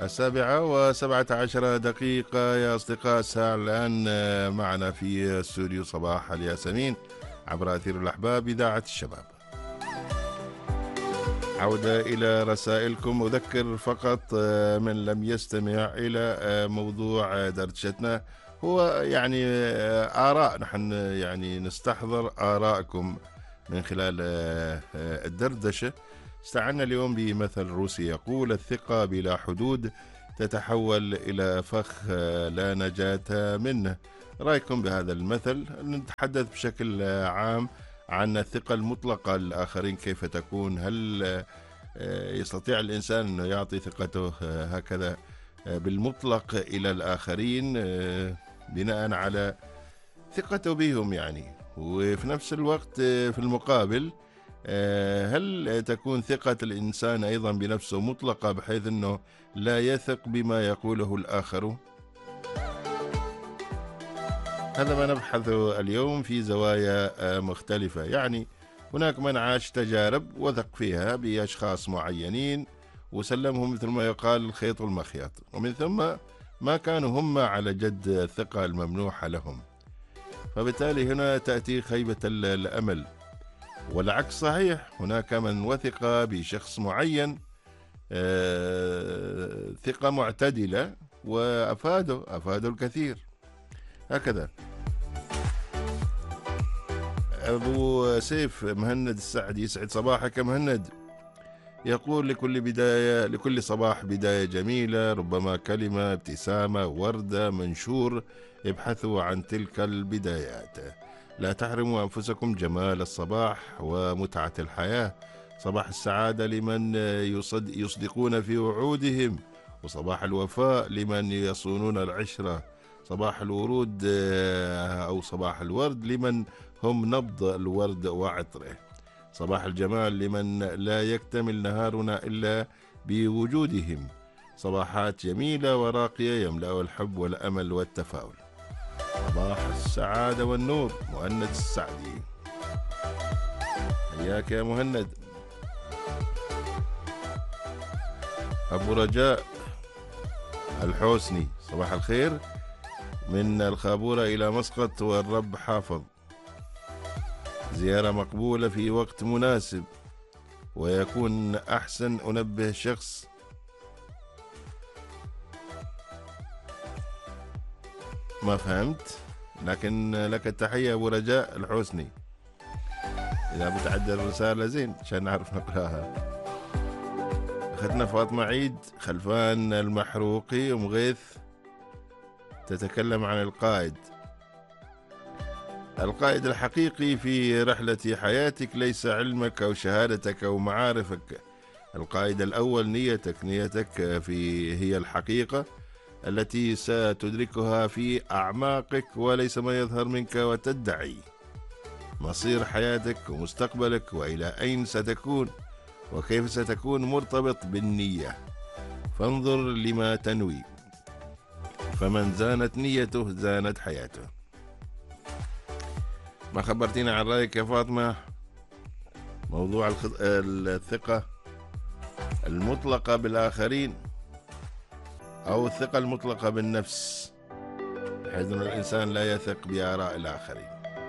7:17 يا أصدقاء. الساعة الآن معنا في استوديو صباح الياسمين عبر أثير الأحباب إذاعة الشباب. عودة إلى رسائلكم. أذكر فقط من لم يستمع إلى موضوع دردشتنا، هو يعني آراء، نحن يعني نستحضر آراءكم من خلال الدردشة. استعنا اليوم بمثل روسي يقول: الثقة بلا حدود تتحول إلى فخ لا نجاة منه. رأيكم بهذا المثل؟ نتحدث بشكل عام عن الثقة المطلقة للآخرين، كيف تكون؟ هل يستطيع الإنسان أنه يعطي ثقته هكذا بالمطلق إلى الآخرين بناء على ثقته بهم يعني؟ وفي نفس الوقت في المقابل هل تكون ثقة الإنسان أيضا بنفسه مطلقة بحيث أنه لا يثق بما يقوله الآخر؟ هذا ما نبحثه اليوم في زوايا مختلفة. يعني هناك من عاش تجارب وثق فيها بأشخاص معينين وسلمهم مثل ما يقال الخيط والمخيط، ومن ثم ما كانوا هم على جد الثقة الممنوحة لهم، فبالتالي هنا تأتي خيبة الأمل. والعكس صحيح، هناك من وثق بشخص معين ثقة معتدلة وأفاده الكثير. هكذا. أبو سيف مهند السعد، يسعد صباحك مهند، يقول: لكل صباح بداية جميلة، ربما كلمة، ابتسامة، وردة، منشور. ابحثوا عن تلك البدايات، لا تحرموا أنفسكم جمال الصباح ومتعة الحياة. صباح السعادة لمن يصدقون في وعودهم، وصباح الوفاء لمن يصونون العشرة. صباح الورود أو صباح الورد لمن هم نبض الورد وعطره. صباح الجمال لمن لا يكتمل نهارنا إلا بوجودهم. صباحات جميلة وراقية يملأ الحب والأمل والتفاؤل. صباح السعادة والنور. مهند السعدي، حياك يا مهند. أبو رجاء الحوسني، صباح الخير من الخابورة إلى مسقط والرب حافظ. زيارة مقبولة في وقت مناسب، ويكون أحسن أنبه شخص. ما فهمت، لكن لك التحية أبو رجاء الحوسني. إذا بتعدل الرسالة زين عشان نعرف نقراها. أخذنا فاطمة عيد خلفان المحروقي ومغيث تتكلم عن القائد الحقيقي في رحلة حياتك ليس علمك أو شهادتك أو معارفك. القائد الأول نيتك هي الحقيقة التي ستدركها في أعماقك، وليس ما يظهر منك وتدعي. مصير حياتك ومستقبلك وإلى أين ستكون وكيف ستكون مرتبط بالنية، فانظر لما تنوي، فمن زانت نيته زانت حياته. ما خبرتينا عن رأيك يا فاطمة؟ موضوع الثقة المطلقة بالآخرين أو الثقة المطلقة بالنفس، بحيث أن الإنسان لا يثق بآراء الآخرين.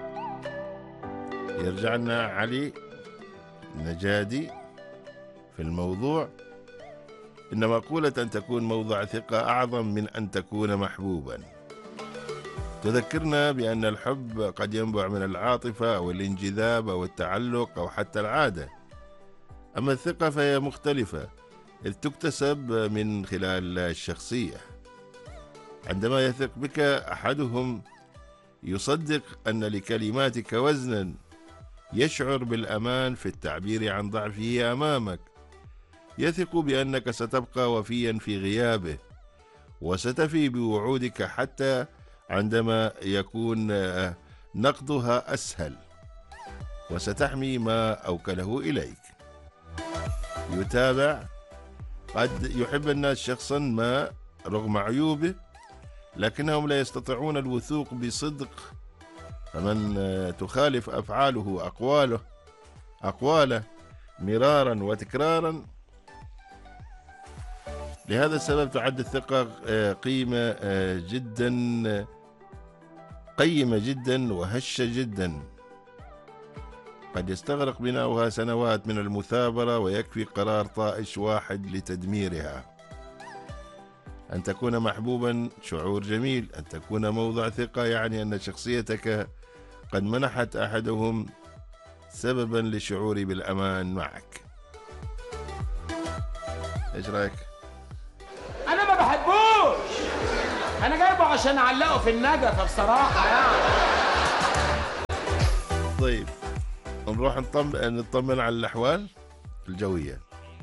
يرجع لنا علي نجادي في الموضوع: إن مقولة أن تكون موضع ثقة أعظم من أن تكون محبوبا. تذكرنا بأن الحب قد ينبع من العاطفة أو الانجذاب أو التعلق أو حتى العادة، أما الثقة فهي مختلفة، إذ تكتسب من خلال الشخصية. عندما يثق بك أحدهم يصدق أن لكلماتك وزنا، يشعر بالأمان في التعبير عن ضعفه أمامك، يثق بأنك ستبقى وفيا في غيابه، وستفي بوعودك حتى عندما يكون نقضها أسهل، وستحمي ما أوكله إليك. يتابع: قد يحب الناس شخصا ما رغم عيوبه، لكنهم لا يستطيعون الوثوق بصدق، فمن تخالف أفعاله أقواله مرارا وتكرارا لهذا السبب تعد الثقة قيمة جدا قيمة جدا وهشة جدا، قد يستغرق بناؤها سنوات من المثابرة ويكفي قرار طائش واحد لتدميرها. أن تكون محبوبا شعور جميل، أن تكون موضع ثقة يعني أن شخصيتك قد منحت أحدهم سببا لشعوري بالأمان معك. إيش رأيك؟ أنا ما بحبوش، أنا جايبه عشان أعلقه في النجفة بصراحة يعني. طيب نروح نطمن على الأحوال الجوية.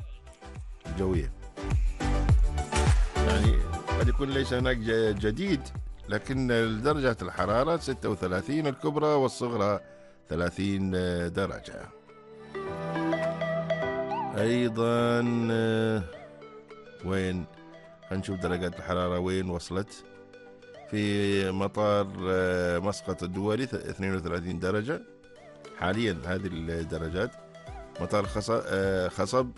يعني قد يكون ليس هناك جديد، لكن درجة الحرارة 36 الكبرى والصغرى 30 درجة. أيضا وين هنشوف درجات الحرارة وين وصلت. في مطار مسقط الدولي 32 درجة حاليا هذه الدرجات. مطار خصب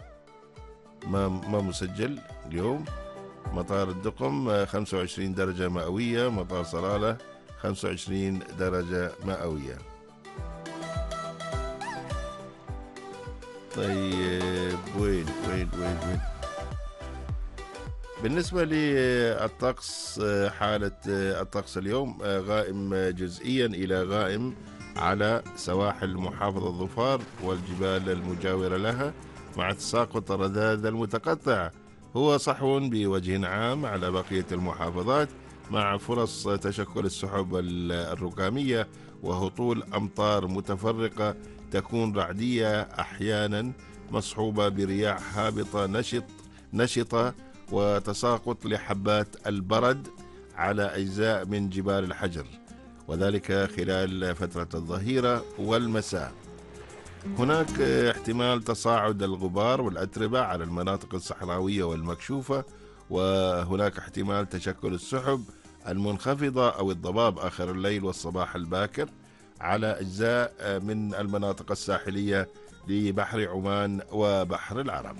ما مسجل اليوم. مطار الدقم 25 درجة مئوية. مطار صلالة 25 درجة مئوية. طيب وين بالنسبة للطقس، حالة الطقس اليوم غائم جزئيا إلى غائم على سواحل محافظة ظفار والجبال المجاورة لها، مع تساقط الرذاذ المتقطع. هو صحو بوجه عام على بقية المحافظات، مع فرص تشكل السحب الركامية وهطول أمطار متفرقة تكون رعدية أحيانا مصحوبة برياح هابطة نشطة وتساقط لحبات البرد على أجزاء من جبال الحجر، وذلك خلال فترة الظهيرة والمساء. هناك احتمال تصاعد الغبار والأتربة على المناطق الصحراوية والمكشوفة، وهناك احتمال تشكل السحب المنخفضة أو الضباب آخر الليل والصباح الباكر على أجزاء من المناطق الساحلية لبحر عمان وبحر العرب.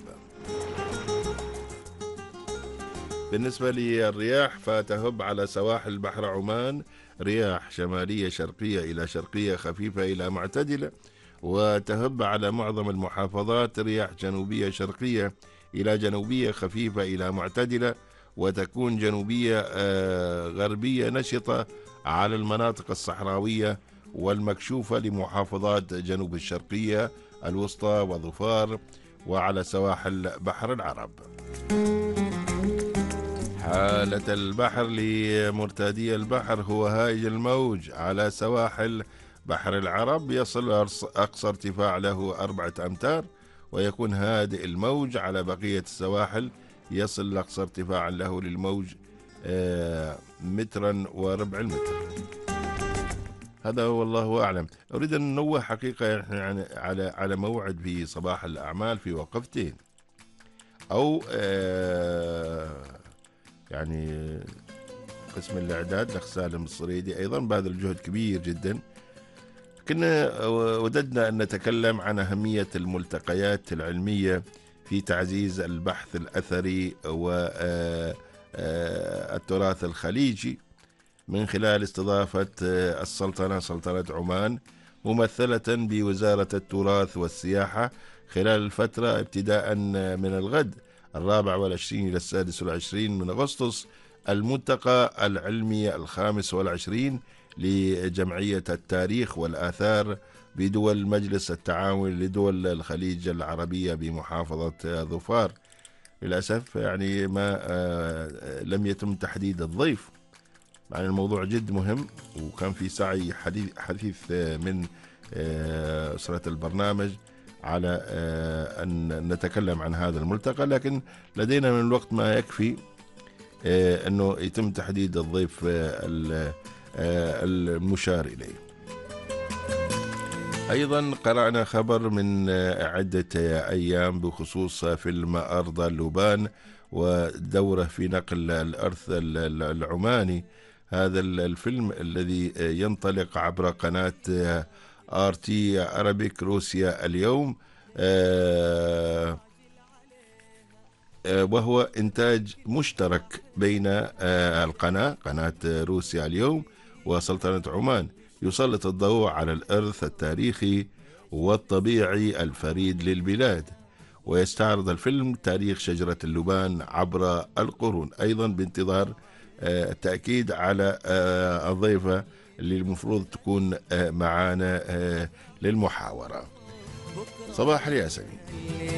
بالنسبة للرياح فتهب على سواحل بحر عمان رياح شمالية شرقية إلى شرقية خفيفة إلى معتدلة، وتهب على معظم المحافظات رياح جنوبية شرقية إلى جنوبية خفيفة إلى معتدلة، وتكون جنوبية غربية نشطة على المناطق الصحراوية والمكشوفة لمحافظات جنوب الشرقية الوسطى وظفار وعلى سواحل بحر العرب. حالة البحر لمرتادي البحر هو هائج الموج على سواحل بحر العرب، يصل أقصى ارتفاع له 4 أمتار، ويكون هادئ الموج على بقية السواحل، يصل أقصى ارتفاع له للموج 1.25 متر. هذا هو والله أعلم. أريد أن ننوه حقيقة يعني على موعد في صباح الأعمال في وقفتين، أو يعني قسم الإعداد الأخ سالم الصريدي أيضا بذل جهد كبير جدا. كنا وددنا أن نتكلم عن أهمية الملتقيات العلمية في تعزيز البحث الأثري والتراث الخليجي، من خلال استضافة سلطنة عمان ممثلة بوزارة التراث والسياحة خلال الفترة ابتداء من الغد 24 إلى 26 من أغسطس الملتقى العلمي 25 لجمعية التاريخ والآثار بدول مجلس التعاون لدول الخليج العربية بمحافظة ظفار. للأسف يعني ما لم يتم تحديد الضيف، مع الموضوع جد مهم، وكان في سعي حثيث من أسرة البرنامج على أن نتكلم عن هذا الملتقى، لكن لدينا من الوقت ما يكفي أنه يتم تحديد الضيف المشار إليه. أيضا قرأنا خبر من عدة أيام بخصوص فيلم أرض اللبان ودوره في نقل الأرث العماني. هذا الفيلم الذي ينطلق عبر قناة RT عربيك روسيا اليوم وهو إنتاج مشترك بين قناة روسيا اليوم وسلطنة عمان، يسلط الضوء على الإرث التاريخي والطبيعي الفريد للبلاد، ويستعرض الفيلم تاريخ شجرة اللبان عبر القرون. أيضا بانتظار التأكيد على الضيفة اللي المفروض تكون معانا للمحاورة. صباح الياسمين.